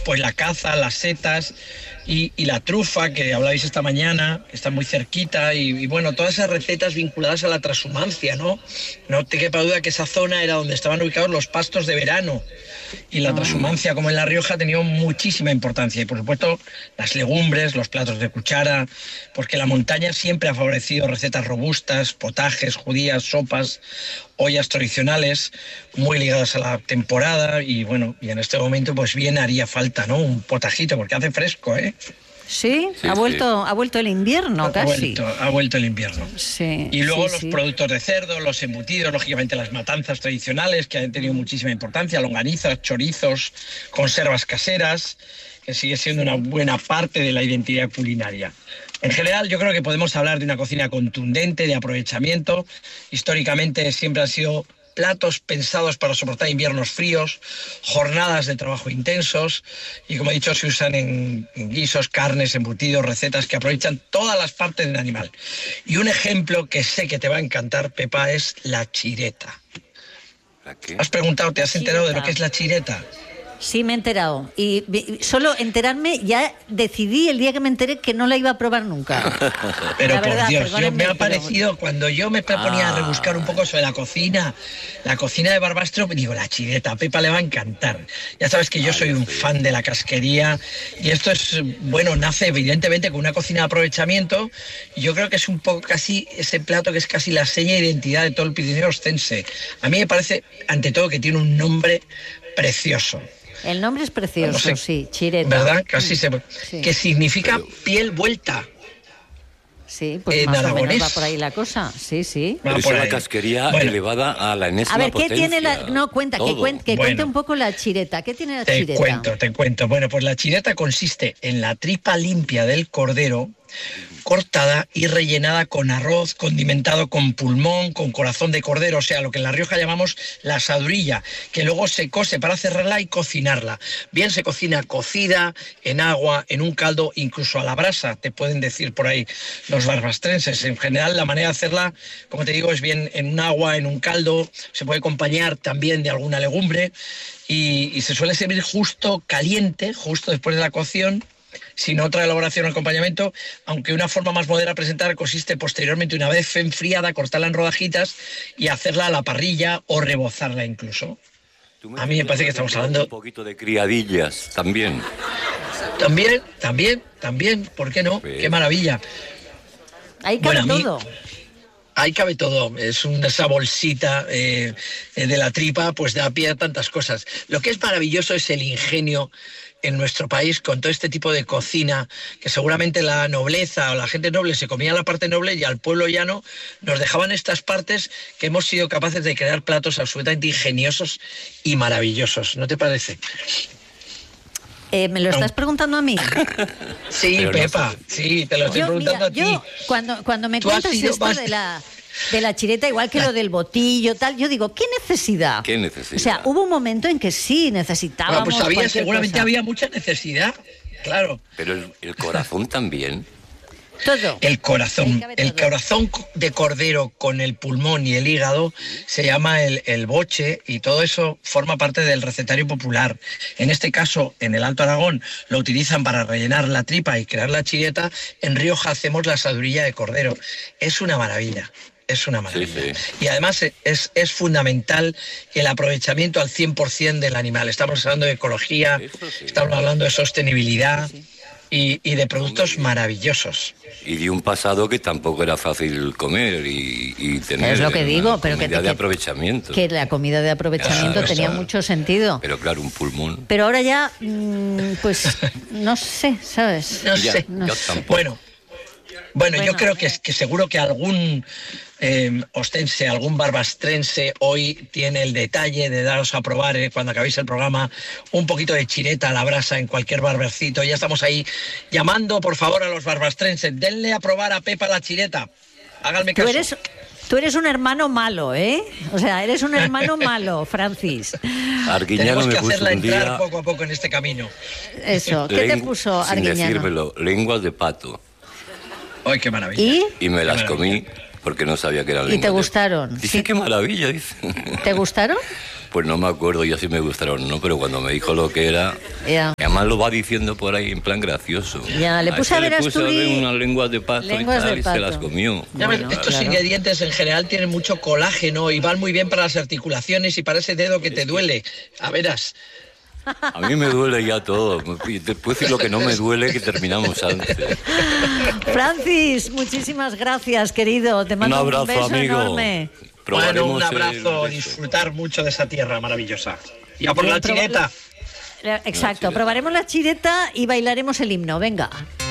pues la caza, las setas y la trufa, que hablabais esta mañana, que está muy cerquita, y bueno, todas esas recetas vinculadas a la transhumancia, ¿no? No te quepa duda que esa zona era donde estaban ubicados los pastos de verano, y la transhumancia, como en La Rioja, ha tenido muchísima importancia. Y por supuesto, las legumbres, los platos de cuchara, porque la montaña siempre ha favorecido recetas robustas, potajes, judías, sopas, ollas tradicionales, muy ligadas a la temporada. Y bueno, y en este momento pues bien haría falta, ¿no? Un potajito, porque hace fresco, ¿eh? Sí, ha vuelto el invierno casi. Ha vuelto el invierno. Sí, y luego sí, los productos de cerdo, los embutidos, lógicamente las matanzas tradicionales, que han tenido muchísima importancia, longanizas, chorizos, conservas caseras, que sigue siendo una buena parte de la identidad culinaria. En general, yo creo que podemos hablar de una cocina contundente, de aprovechamiento. Históricamente siempre han sido platos pensados para soportar inviernos fríos, jornadas de trabajo intensos, y como he dicho, se usan en guisos, carnes, embutidos, recetas que aprovechan todas las partes del animal. Y un ejemplo que sé que te va a encantar, Pepa, es la chireta. ¿La qué? ¿Has preguntado, te has enterado de lo que es la chireta? Sí, me he enterado. Y solo enterarme, ya decidí el día que me enteré que no la iba a probar nunca. Pero la por verdad, Dios, me ha parecido, cuando yo me ponía a rebuscar un poco sobre la cocina de Barbastro, digo, la chireta, a Pepa le va a encantar. Ya sabes que yo soy un fan de la casquería, y esto es, bueno, nace evidentemente con una cocina de aprovechamiento, y yo creo que es un poco casi ese plato que es casi la seña de identidad de todo el Pirineo Ostense. A mí me parece, ante todo, que tiene un nombre precioso. El nombre es precioso, no sé, sí, chireta. ¿Verdad? Casi sí. Que significa piel vuelta. Sí, pues más o menos va por ahí la cosa. Sí, sí. Pero es una casquería elevada a la enésima potencia. A ver, ¿qué tiene la...? No, cuenta, que cuente un poco la chireta. ¿Qué tiene la chireta? Te cuento. Bueno, pues la chireta consiste en la tripa limpia del cordero, cortada y rellenada con arroz, condimentado con pulmón, con corazón de cordero, o sea, lo que en La Rioja llamamos la asadurilla, que luego se cose para cerrarla y cocinarla. Bien se cocina cocida, en agua, en un caldo, incluso a la brasa, te pueden decir por ahí los barbastrenses. En general, la manera de hacerla, como te digo, es bien en un agua, en un caldo, se puede acompañar también de alguna legumbre, y se suele servir justo caliente, justo después de la cocción, sin otra elaboración o acompañamiento, aunque una forma más moderna de presentar consiste posteriormente, una vez enfriada, cortarla en rodajitas y hacerla a la parrilla o rebozarla incluso. A mí me parece que estamos hablando... Un poquito de criadillas también. También, ¿por qué no? Sí. ¡Qué maravilla! Ahí cabe todo. Ahí cabe todo, es esa bolsita de la tripa, pues da pie a tantas cosas. Lo que es maravilloso es el ingenio en nuestro país con todo este tipo de cocina, que seguramente la nobleza o la gente noble se comía la parte noble, y al pueblo llano nos dejaban estas partes, que hemos sido capaces de crear platos absolutamente ingeniosos y maravillosos. ¿No te parece? ¿Me lo estás preguntando a mí? Sí, pero Pepa, no, sí, te lo estoy preguntando a ti. Yo, cuando me cuentas esto de la chireta, igual que lo del botillo, tal, yo digo, ¿qué necesidad? ¿Qué necesidad? O sea, hubo un momento en que sí necesitábamos. Bueno, pues seguramente había mucha necesidad, claro. Pero el corazón también. Todo. El corazón de cordero con el pulmón y el hígado se llama el boche, y todo eso forma parte del recetario popular. En este caso, en el Alto Aragón lo utilizan para rellenar la tripa y crear la chireta. En Rioja hacemos la asadurilla de cordero. Es una maravilla. Es una maravilla. Sí. Y además es fundamental el aprovechamiento al 100% del animal. Estamos hablando de ecología, estamos hablando de sostenibilidad. Y de productos maravillosos. Y de un pasado que tampoco era fácil comer y tener. Es lo que digo, pero comida de aprovechamiento. Que la comida de aprovechamiento tenía mucho sentido. Pero claro, un pulmón. Pero ahora ya, pues, no sé, ¿sabes? No sé. Yo tampoco. Bueno, yo creo que seguro que algún ostense, algún barbastrense hoy tiene el detalle de daros a probar, cuando acabéis el programa, un poquito de chireta a la brasa en cualquier barbercito. Ya estamos ahí llamando, por favor, a los barbastrenses. Denle a probar a Pepa la chireta. Háganme caso. Tú eres un hermano malo, ¿eh? O sea, eres un hermano malo, Francis. Arguiñano Tenemos que me puso hacerla un día... entrar poco a poco en este camino. Eso. ¿Qué te puso Arguiñano? Sin decírmelo, lenguas de pato. ¡Ay, qué maravilla! Y me las comí porque no sabía que eran lenguas. ¿Y te gustaron? Dice, qué maravilla, dice. ¿Te gustaron? Pues no me acuerdo yo si me gustaron o no, pero cuando me dijo lo que era, me ha además lo va diciendo por ahí en plan gracioso. Ya, le puse a ver a Asturi unas lenguas de pato lenguas y tal, de y pato. se las comió. Ya ves, estos ingredientes en general tienen mucho colágeno y van muy bien para las articulaciones y para ese dedo que te duele. A veras. A mí me duele ya todo. Después decir lo que no me duele, que terminamos antes. Francis, muchísimas gracias, querido. Te mando un abrazo, beso amigo. enorme. Bueno, un Probaremos abrazo, el- disfrutar mucho de esa tierra maravillosa. Y a por Bien, la chineta. Exacto, probaremos la chireta y bailaremos el himno. Venga.